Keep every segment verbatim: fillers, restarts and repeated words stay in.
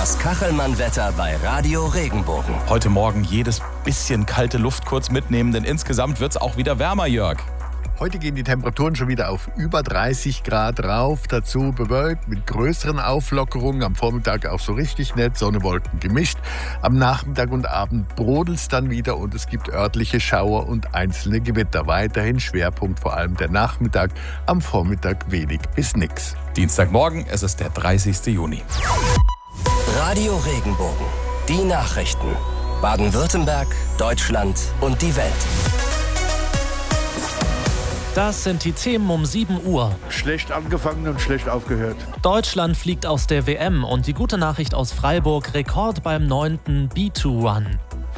Das Kachelmann-Wetter bei Radio Regenbogen. Heute Morgen jedes bisschen kalte Luft kurz mitnehmen, denn insgesamt wird es auch wieder wärmer, Jörg. Heute gehen die Temperaturen schon wieder auf über dreißig Grad rauf. Dazu bewölkt mit größeren Auflockerungen. Am Vormittag auch so richtig nett, Sonne, Wolken gemischt. Am Nachmittag und Abend brodelt es dann wieder und es gibt örtliche Schauer und einzelne Gewitter. Weiterhin Schwerpunkt vor allem der Nachmittag, am Vormittag wenig bis nix. Dienstagmorgen, es ist der dreißigste Juni. Radio Regenbogen. Die Nachrichten. Baden-Württemberg, Deutschland und die Welt. Das sind die Themen um sieben Uhr. Schlecht angefangen und schlecht aufgehört. Deutschland fliegt aus der W M und die gute Nachricht aus Freiburg, Rekord beim neunten B zwei Run.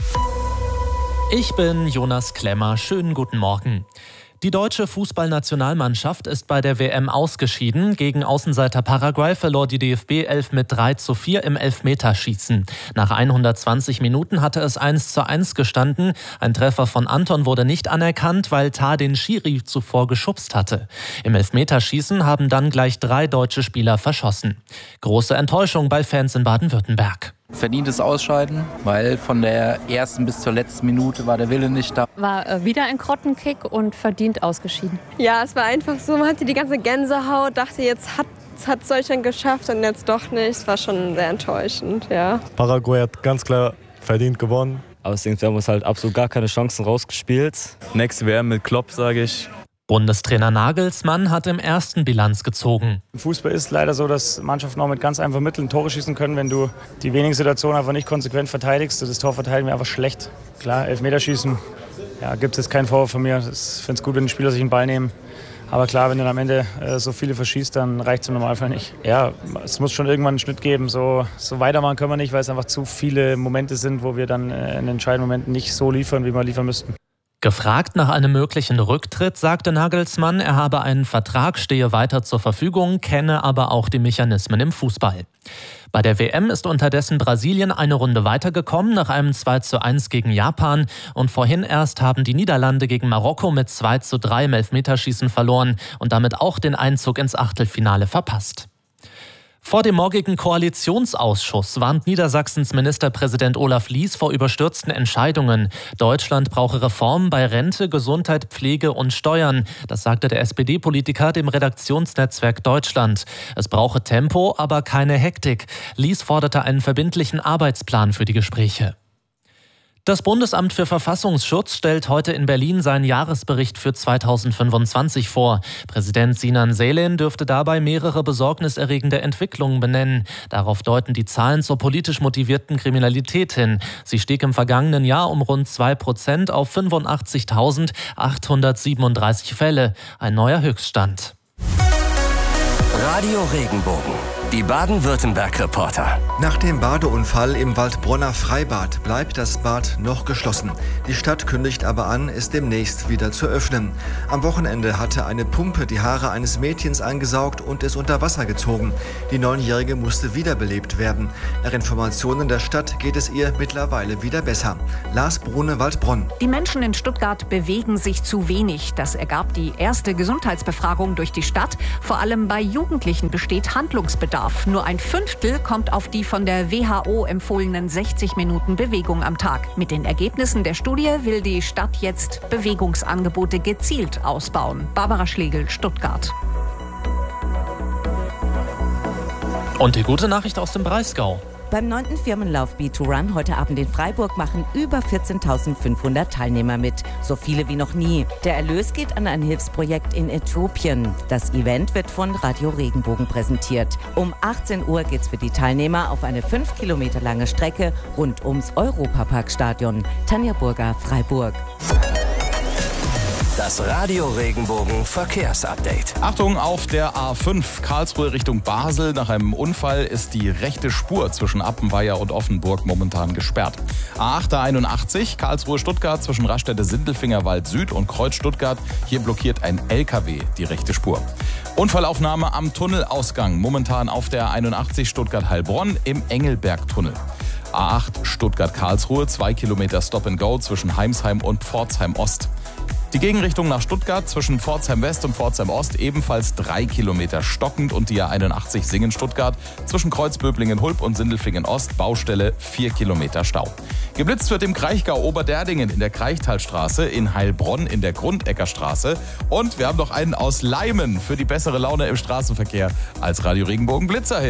Ich bin Jonas Klemmer, schönen guten Morgen. Die deutsche Fußballnationalmannschaft ist bei der W M ausgeschieden. Gegen Außenseiter Paraguay verlor die D F B elf mit drei zu vier im Elfmeterschießen. Nach hundertzwanzig Minuten hatte es eins zu eins gestanden. Ein Treffer von Anton wurde nicht anerkannt, weil Tah den Schiri zuvor geschubst hatte. Im Elfmeterschießen haben dann gleich drei deutsche Spieler verschossen. Große Enttäuschung bei Fans in Baden-Württemberg. Verdientes Ausscheiden, weil von der ersten bis zur letzten Minute war der Wille nicht da. War äh, wieder ein Grottenkick und verdient ausgeschieden. Ja, es war einfach so, man hatte die ganze Gänsehaut, dachte, jetzt hat hat Deutschland geschafft und jetzt doch nicht. Es war schon sehr enttäuschend, ja. Paraguay hat ganz klar verdient gewonnen. Aber ich denke, wir haben uns halt absolut gar keine Chancen rausgespielt. Nächste W M mit Klopp, sage ich. Bundestrainer Nagelsmann hat im ersten Bilanz gezogen. Im Fußball ist leider so, dass Mannschaften auch mit ganz einfachen Mitteln Tore schießen können, wenn du die wenigen Situationen einfach nicht konsequent verteidigst. Das Tor verteidigen wir einfach schlecht. Klar, Elfmeterschießen, ja, gibt es jetzt keinen Vorwurf von mir. Ich finde es gut, wenn die Spieler sich den Ball nehmen. Aber klar, wenn du dann am Ende äh, so viele verschießt, dann reicht es im Normalfall nicht. Ja, es muss schon irgendwann einen Schnitt geben. So, so weitermachen können wir nicht, weil es einfach zu viele Momente sind, wo wir dann äh, in entscheidenden Momenten nicht so liefern, wie wir liefern müssten. Gefragt nach einem möglichen Rücktritt, sagte Nagelsmann, er habe einen Vertrag, stehe weiter zur Verfügung, kenne aber auch die Mechanismen im Fußball. Bei der W M ist unterdessen Brasilien eine Runde weitergekommen nach einem zwei zu eins gegen Japan und vorhin erst haben die Niederlande gegen Marokko mit zwei zu drei im Elfmeterschießen verloren und damit auch den Einzug ins Achtelfinale verpasst. Vor dem morgigen Koalitionsausschuss warnt Niedersachsens Ministerpräsident Olaf Lies vor überstürzten Entscheidungen. Deutschland brauche Reformen bei Rente, Gesundheit, Pflege und Steuern. Das sagte der S P D-Politiker dem Redaktionsnetzwerk Deutschland. Es brauche Tempo, aber keine Hektik. Lies forderte einen verbindlichen Arbeitsplan für die Gespräche. Das Bundesamt für Verfassungsschutz stellt heute in Berlin seinen Jahresbericht für zweitausendfünfundzwanzig vor. Präsident Sinan Selen dürfte dabei mehrere besorgniserregende Entwicklungen benennen. Darauf deuten die Zahlen zur politisch motivierten Kriminalität hin. Sie stieg im vergangenen Jahr um rund zwei Prozent auf fünfundachtzigtausendachthundertsiebenunddreißig Fälle. Ein neuer Höchststand. Radio Regenbogen. Die Baden-Württemberg-Reporter. Nach dem Badeunfall im Waldbronner Freibad bleibt das Bad noch geschlossen. Die Stadt kündigt aber an, es demnächst wieder zu öffnen. Am Wochenende hatte eine Pumpe die Haare eines Mädchens angesaugt und es unter Wasser gezogen. Die Neunjährige musste wiederbelebt werden. Nach Informationen der Stadt geht es ihr mittlerweile wieder besser. Lars Brune, Waldbronn. Die Menschen in Stuttgart bewegen sich zu wenig. Das ergab die erste Gesundheitsbefragung durch die Stadt. Vor allem bei Jugendlichen besteht Handlungsbedarf. Nur ein Fünftel kommt auf die von der W H O empfohlenen sechzig Minuten Bewegung am Tag. Mit den Ergebnissen der Studie will die Stadt jetzt Bewegungsangebote gezielt ausbauen. Barbara Schlegel, Stuttgart. Und die gute Nachricht aus dem Breisgau. Beim neunten Firmenlauf B zwei Run heute Abend in Freiburg machen über vierzehntausendfünfhundert Teilnehmer mit. So viele wie noch nie. Der Erlös geht an ein Hilfsprojekt in Äthiopien. Das Event wird von Radio Regenbogen präsentiert. Um achtzehn Uhr geht's für die Teilnehmer auf eine fünf Kilometer lange Strecke rund ums Europaparkstadion. Tanja Burger, Freiburg. Das Radio Regenbogen Verkehrsupdate. Achtung, auf der A fünf Karlsruhe Richtung Basel. Nach einem Unfall ist die rechte Spur zwischen Appenweier und Offenburg momentan gesperrt. A acht einundachtzig Karlsruhe-Stuttgart zwischen Raststätte-Sindelfingerwald Süd und Kreuz Stuttgart. Hier blockiert ein L K W die rechte Spur. Unfallaufnahme am Tunnelausgang. Momentan auf der einundachtzig Stuttgart-Heilbronn im Engelbergtunnel. A acht Stuttgart-Karlsruhe, zwei Kilometer Stop and Go zwischen Heimsheim und Pforzheim Ost. Die Gegenrichtung nach Stuttgart zwischen Pforzheim West und Pforzheim Ost ebenfalls drei Kilometer stockend und die A einundachtzig Singen-Stuttgart zwischen Kreuzböblingen-Hulb und Sindelfingen Ost Baustelle vier Kilometer Stau. Geblitzt wird im Kraichgau Oberderdingen in der Kraichtalstraße, in Heilbronn in der Grundeckerstraße und wir haben noch einen aus Leimen für die bessere Laune im Straßenverkehr als Radio Regenbogen Blitzer.